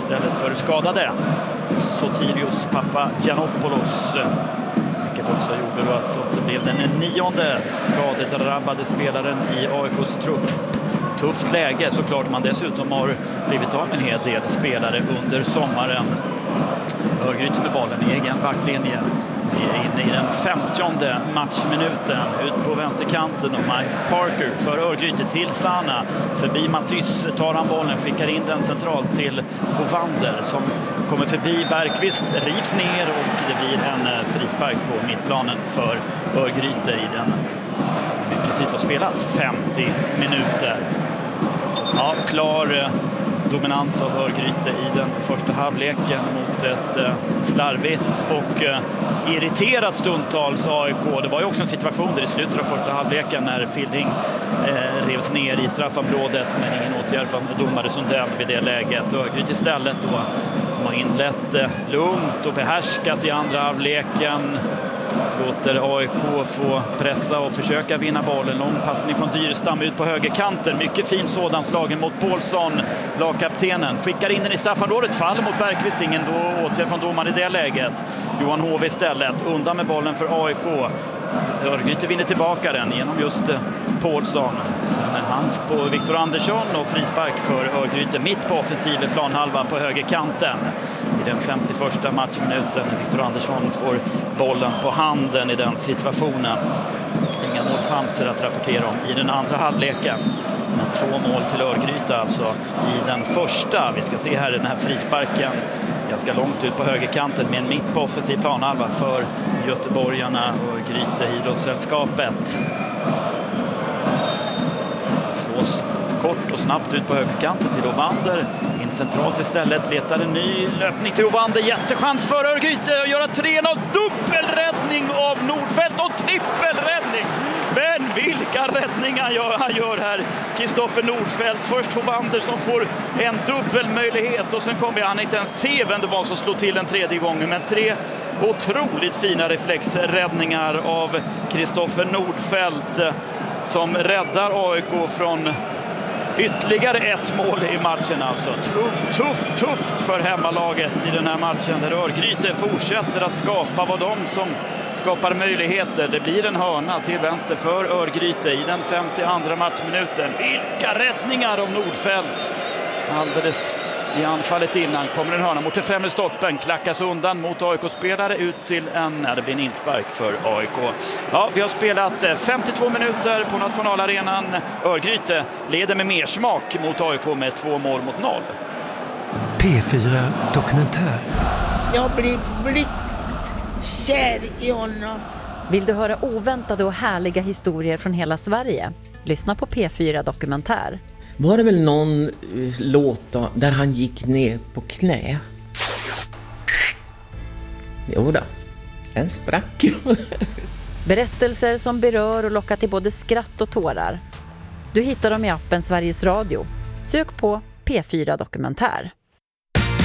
istället för skadade Sotirios Papagiannopoulos. Vilket också gjorde då att Sotte blev den 9:e skadedrabbade spelaren i AIKs trupp. Tufft läge såklart, man dessutom har blivit av med en hel del spelare under sommaren. Örgryte med bollen i egen backlinje. Vi är inne i den 50:e matchminuten. Ut på vänsterkanten och Mike Parker för Örgryte till Sana. Förbi Matys tar han bollen, skickar in den centralt till Hovander som kommer förbi Bergqvist, rivs ner och det blir en frispark på mittplanen för Örgryte i den vi precis har spelat 50 minuter. Ja, klar dominans av Örgryte i den första halvleken mot ett slarvigt och irriterat stundtals AIK. Det var ju också en situation där i slutet av första halvleken när Fielding revs ner i straffområdet, men ingen åtgärd från domare Sundell vid det läget. Örgryte istället då, som har inlett lugnt och behärskat i andra halvleken, låter AIK få pressa och försöka vinna bollen. Lång passning från Dyrestam ut på högerkanten. Mycket fin sådan, slagen mot Paulsson. Lagkaptenen skickar in den i straffområdet. Fall mot Bergqvist. Ingen då åtgärd från domaren i det läget. Johan Hove istället. Undan med bollen för AIK. Örgryte vinner tillbaka den genom just Paulsson. Sen en hands på Viktor Andersson och frispark för Örgryte mitt på offensiv planhalva på högerkanten. I den 51:a matchminuten. Viktor Andersson får bollen på handen i den situationen. Inga målchanser att rapportera om i den andra halvleken. Men 2 mål till Örgryte alltså i den första. Vi ska se här den här frisparken ganska långt ut på högerkanten med en mitt på offensiv planhalva för göteborgarna och Örgryte idrottssällskapet. Slås kort och snabbt ut på högerkanten till Hovander. In centralt istället, letar en ny löpning till Hovander. Jättechans för Örgryte att göra 3-0. Dubbelräddning av Nordfeldt och trippelräddning. Men vilka räddningar han gör här, Kristoffer Nordfeldt. Först Hovander som får en dubbelmöjlighet och sen kommer han inte ens se vem det var som slog till en tredje gången. Men 3 otroligt fina reflexräddningar av Kristoffer Nordfeldt som räddar AIK från ytterligare ett mål i matchen. Alltså tufft för hemmalaget i den här matchen där Örgryte fortsätter att skapa vad de som skapar möjligheter. Det blir en hörna till vänster för Örgryte i den 52:a matchminuten. Vilka räddningar av Nordfeldt! Alldeles i anfallet innan kommer en hörna mot den främre stolpen, klackas undan mot AIK-spelare ut till det blir en inspark för AIK. Ja, vi har spelat 52 minuter på nationalarenan. Örgryte leder med mer smak mot AIK med 2 mål mot 0. P4 Dokumentär. Jag blir blixtkär i honom. Vill du höra oväntade och härliga historier från hela Sverige? Lyssna på P4 Dokumentär. Var det väl någon låt då, där han gick ner på knä? Jo då, den sprack. Berättelser som berör och lockar till både skratt och tårar. Du hittar dem i appen Sveriges Radio. Sök på P4 Dokumentär.